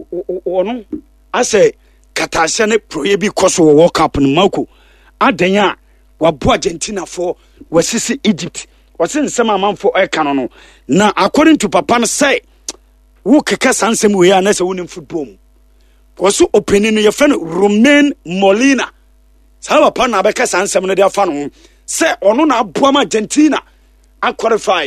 no I say Katasane prohibi Kosovo World Cup in Mako. Adenya wa Argentina for was Egypt. What's in some amount for a canon? Now, according to Papa, say, who keka sansem we are nessa winning football. Was so opening your friend Romain Molina. Sao upon Abeka sansem in their fan. Say, or no, Buama Argentina. I qualify.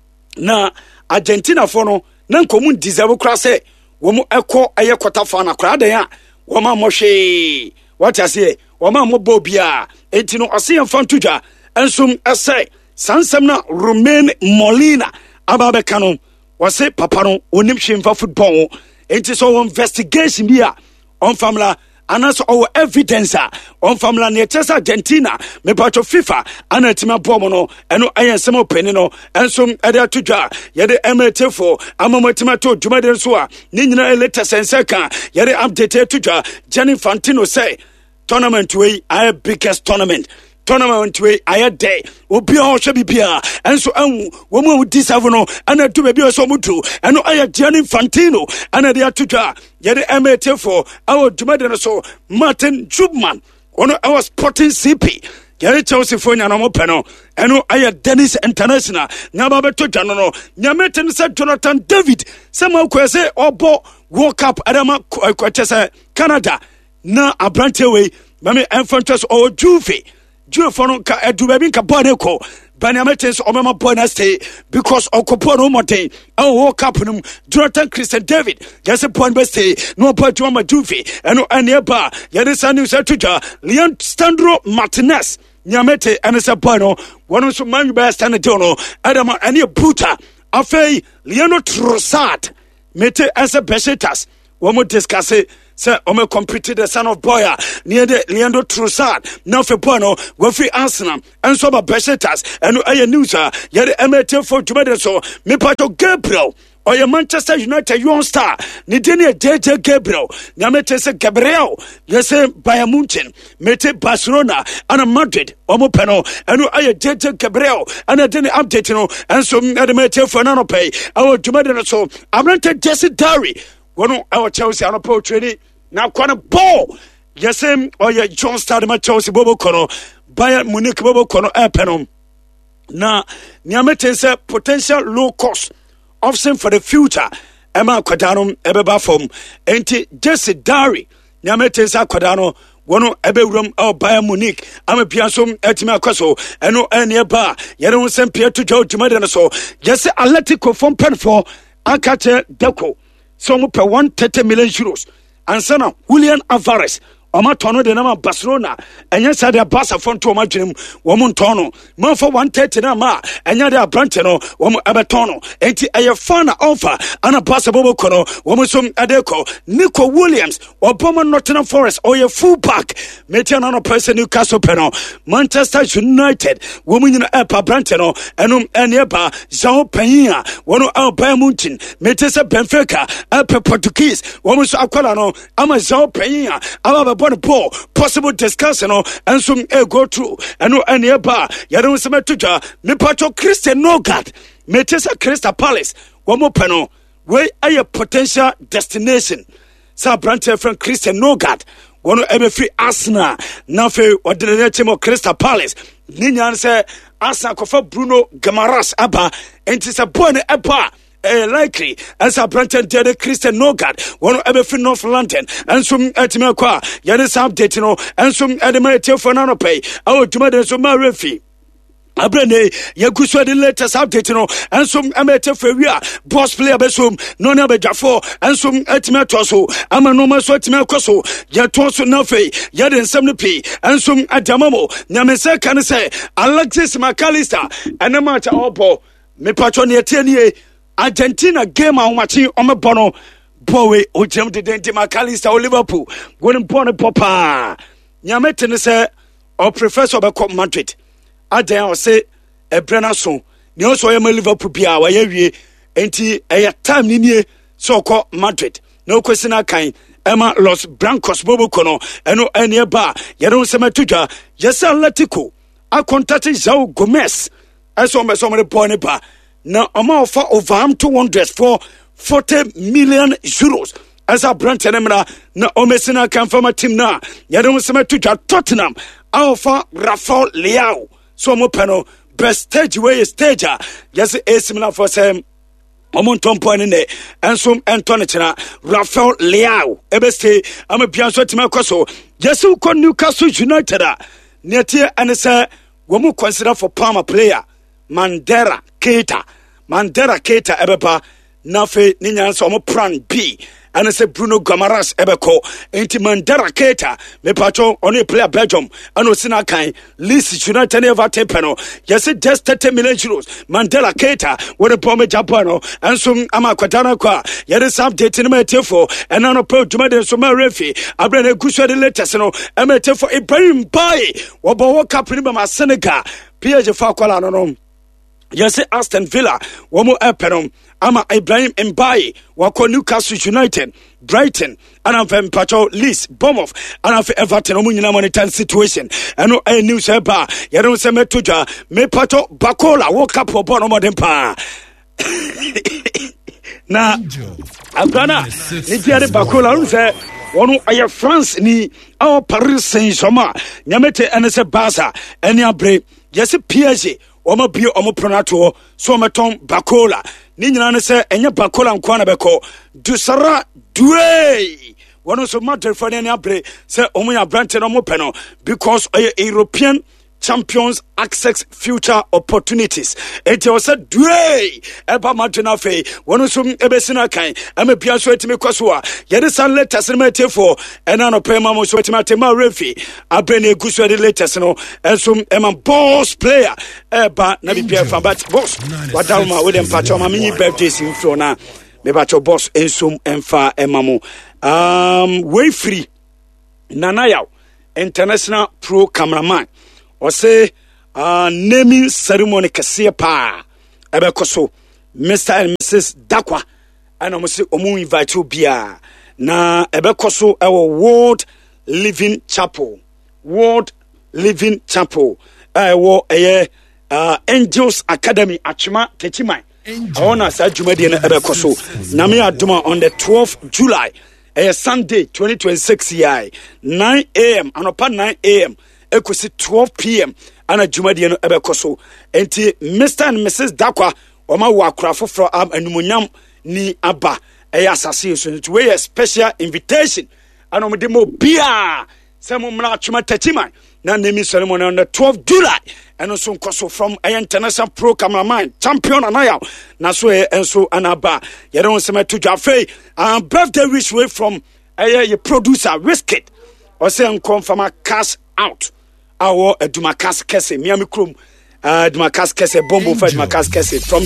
Na Argentina for no, non common deserve crasse. Womo echo a quarter fan a crowd there. Woma Moshe. What I say, Woma Mobobia. Etino, I see a fan tuja. And some essay. Sansamna Romain Molina Ababekano was say Papano Unimshim for football. It is our investigation here on family and also our evidence on family near Argentina, me part of FIFA, and a Tima Bomono, and no iron some penino, and some other to jar. Yet the for Amamotimato, Jumaden Sua, Nina Eleta Senseka, yet updated to jar. Gianni Infantino say, tournament way, our biggest tournament way I day obi o hwe bibia enso anwu wo mu disavono ana to baby so mutu eno aya Gianni Infantino ana de atudwa ye de MA for our dwumade no so Martin Jubman ono our Sporting CP Gary Chelsea for nya no mo peno eno aya Dennis International nya ba beto dwa no nyameten se Jonathan David se ma kwese obo World Cup adama kwetese Canada na abrante we mame enfantras o Juve for no ka edu baby nka bɔ ne kɔ Banyamete Omema Bona stay because Okopono Mote, oh, Capunum, Jonathan Christian David, yes, a point best stay, no point to my Juve, and no any bar, Yadisanu Satuja, Leon Standro Martinez, Nyamete, and a Sapano, one of some man best and a dono, Adam and a Buta, Afe, Leono Trossard, Mete as a Besetas, one more discuss it. Sir, Ome competed the son of Boya near the Leandro Trossard, now for Bono, Goffrey Arsenal, and some of Besetas, and a newser, yet MT for tomato, so Mipato Gabriel, or your Manchester United young star, Nidinia JJ Gabriel, Yamete Gabriel, yes, Bayern Munchen, Mete Barcelona, and a Madrid, Omopeno, and I JJ Gabriel, and I didn't update no, and so Adamete for Nano Pay, our tomato, so I'm not Jesse Dari. One our Chelsea on a poetry now quite a ball. Yes, or your John Stadima Chelsea Bobo Kono, Bayern Munich Bobo Kono Airpenom. Now, Niamete potential low cost option for the future. Emma Quadanum Ebeba Fom, Enti Jesse Dari, Niamete Quadano, one ebe room or Bayern Munich. I'm a piansum etima koso, and no any bar. You don't send Pierre to George Madden so. Yes, Atletico from Penford, Akate Deco. So per 130 million euros. And sana Julian Alvarez. Oma tono de nama Barcelona. And yes, I had Barca front to my dream. Woman tono. Man for 130 na ma. And ya de Branteno. Woman abatono. Enti a fana offer. And a Barca bobo kono. Woman some Adeco. Nico Williams. Or Boma Nottingham Forest. Or your fullback. Metian on a person Newcastle Peno. Manchester United. Woman in a Epa Branteno. And Eba. Zao Peña. One of our Bayern Munchen. Metesa Benfica. Epa Portuguese. Woman so Aquilano. Ama Zao Peña. Aba bon ball possible discussion and some go through and no any bar ya don't some tuja me pato Christian Nogard Metesa Crystal Palace one more panel where a potential destination sa branch from Christian Nogard one of free Arsenal now for ordinary team of Crystal Palace Ninian say Arsenal kofa Bruno Gamaras aba and it's a born aba likely as a branch and Christian Nogard, one of every North London, and some Etimakwa, Yanis update, and some Adamate for Nanope, our Jumadan Sumarefi. Abrene, Yakuswa the latest update, and some amateur Feria, boss player Besum, Nona Bejafo, and some Etimatoso, Amanoma Swatimakoso, Yatoso Nafe, Yadin Samnepi, and some Adamamo, Namesa can say, Alexis McAllister, and a match opo, me patronia 10 years. Argentina game on watching on my bono boy o jam de dente McAllister o Liverpool going born papa Nyamete say or professor be come Madrid adan o say e brana so ne o so yema Liverpool bia wa yawie enti e time ni nie so ko Madrid no question akan Emma Los Blancos bobo kono eno ene ba ye don se matuja yes Atletico a contact João Gomes eso me so me boy ne ba na amount for over 200 for 40 million euros as a branch emra na omesina can from a team na yadon sema to Tottenham alpha Rafael Leao so mo pano best stage way stager yes similar for some Omonton point in there and some Antonio Rafael Leao ebeste am a pianso tima koso yes who con Newcastle United near and say we mo consider for Palmer player Mandela Keita ebeba nafe ninya so mo plan B and say Bruno Gamaras ebeko enti Mandela Keita me patcho on player Belgium and osina kan Leeds United never tepeno yes just 30 million euros Mandela Keita with a bomb Japano and some amakwatana kwa yes update in my tefo and on a pro Jumade so my refi abrene guswa the latest no emete for Ibrahim Baye wo World Cup ni ma Senegal PSG fa kwala no yes, Aston Villa, one more Eperum, Ama Ibrahim Mbaye, Wako Newcastle United, Brighton, and I'm from Pacho Leeds, Bournemouth, and I'm for Everton, Omunina monetary situation. And no a news bar, Yadon Semetuja, me Pacho Bacola, woke up for Bono Dempa. Na, Abdana, Nidia Bacola, one of France ni our Paris Saint-Germain, Yamete and a Barca, and Yabre, yes, PSG. Oma bio omo pronato so meton Bacola ni nyina ne se enye Bacola nkwana beko Dusara Doué One also Madrid for any abre say omuya brante no mo peno because European champions access future opportunities. It was a dway eba Madrid fe one also ebesina kan am bia so etime kwasoa yede san latest no mate for ena no pema mo so etime atema refi abene guso de latest no enso ema boss player eba na bia fa but boss wadalma we dem patch ma mini birthday sin fro na me patch boss enso emfa emamo way free Nanayaw international pro cameraman or say naming ceremony kase pa ebekoso Mr. and Mrs. Dakwa and almost omu invite you bia na ebekoso our World Living Chapel Angels Academy Achima Techimai ona sa dwumadi na ebekoso na me aduma on the 12th July Sunday 2026 year 9 a.m. anopa 9 a.m. Ekosi 12 p.m. ana dwumadi no ebekoso enti Mr. and Mrs. Dakwa oma wa akrafo from anumunyam ni aba asase so to we a special invitation ana mo de mo bia se mo mra atwema tachiman na naming ceremony on the 12th July and also nkoso from international pro cameraman champion Nanayaw na so enso anaba ye don se meto dwafe birthday wish way from a producer Wizkid or say nkom cash out our Dumakas Kese Miami Krum Dumakas Kese Bombo for Dumakas Kese from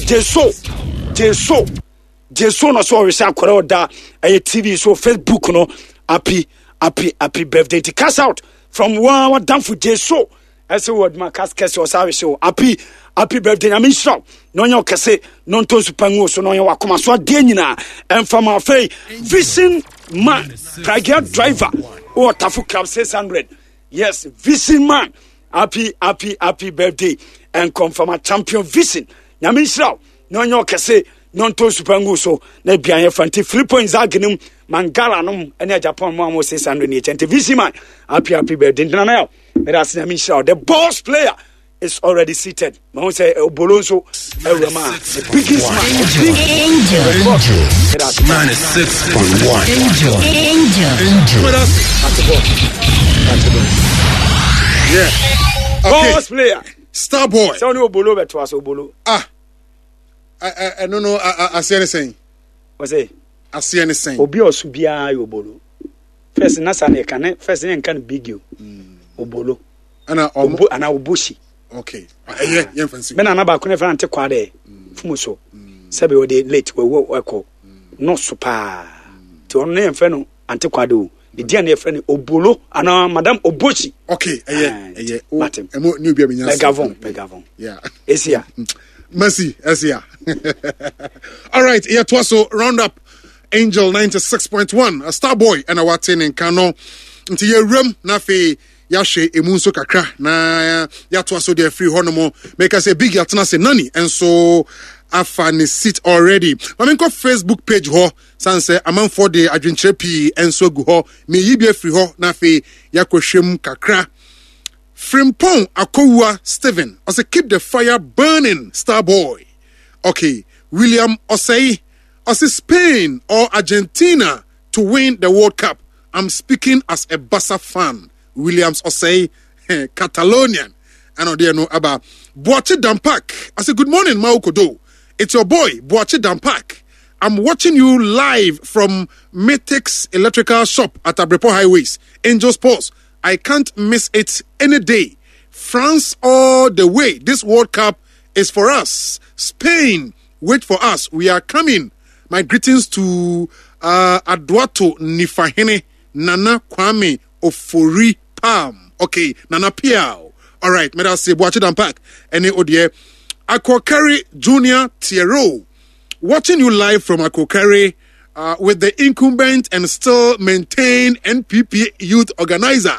Jeso no so we say akwara da TV so Facebook no happy birthday to cash out from one down for Jeso as a word Dumakas Kese or service show happy birthday na me show no nyo kese no to supango so no nyo akoma so de nyina emfama fei vision man pragia driver or Tafu Club 600. Yes, Vision man. Happy birthday. And confirm a champion Vision. Nyame Israel. No nyo kese non to supangu so na bianye fanti 3 points agenum mangala no ene Japan mo 680 Vision man. Happy birthday. Nanayaw. That's Nyame Israel. The boss player is already seated. Ma say Obolonso Ewema. The biggest man. Angel. 96.1. Angel. With us. Yeah. Okay. Boss player. Star boy. So no Obolo beto as Obolo. I don't know. I see anything. What say? I see anything. Obi osubia Obolo. First nasa ne kan first ne kan big you. Obolo. Ana Obushi. Okay. Yeah, fancy. Me na ba ko ne fa ante kwa de. Fumuso. Sebe we dey late we work. No super. Ti on ne fa no ante kwa de o. The DNA friend Obolo and Madame Obochi. Okay, Martin. New baby. Megavon. Yeah. Esia. Mercy, Esia. All right, here to also round up Angel 96.1, a star boy and a watin in Kano. Until your room, Nafi Yashe Emunso Kakra. Na ya to also their free honomo. Make us a big yatana se nani. And so afani sit already. Mamenko Facebook page ho sanse among for the adwinchepi enso gu ho me yibie free ho na fe yakohwem kakra. Frimpong Akowa Steven also keep the fire burning star boy. Okay, William Osei Spain or Argentina to win the World Cup. I'm speaking as a Barca fan. Williams Osei Catalonian. I know they know about Boache Dampak. I say good morning Maukodo. It's your boy, Boache Dampak. I'm watching you live from Metix Electrical Shop at Abrepo Highways, Angel Sports. I can't miss it any day. France all the way. This World Cup is for us. Spain, wait for us. We are coming. My greetings to Adwato Nifahene, Nana Kwame Ofori Palm. Okay, Nana Piao. All right, may I say Boache Dampak. Any odie. Akokari Junior Tiero, watching you live from Akokari with the incumbent and still maintained NPP youth organizer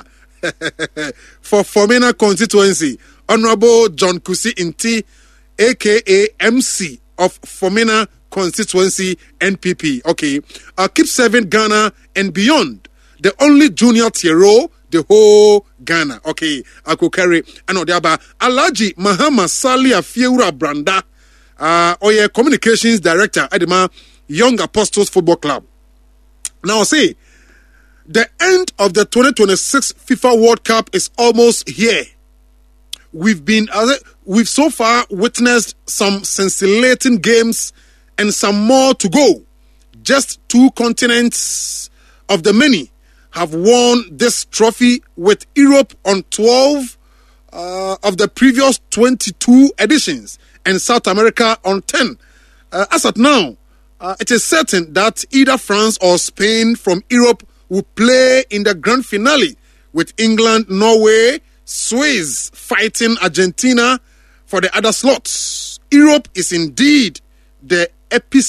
for Fomena constituency, Honorable John Kusi Inti, aka MC of Fomena constituency NPP. Okay, keep serving Ghana and beyond. The only junior Tiero, the whole Ghana. Okay, Akokari. Anodiaba Alaji Mahama Salia Fiura Branda. Oye communications director at the Young Apostles Football Club. Now say The end of the 2026 FIFA World Cup is almost here. We've so far witnessed some scintillating games and some more to go. Just 2 continents of the many have won this trophy, with Europe on 12 of the previous 22 editions and South America on 10. As at now, it is certain that either France or Spain from Europe will play in the grand finale, with England, Norway, Swiss fighting Argentina for the other slots. Europe is indeed the epicenter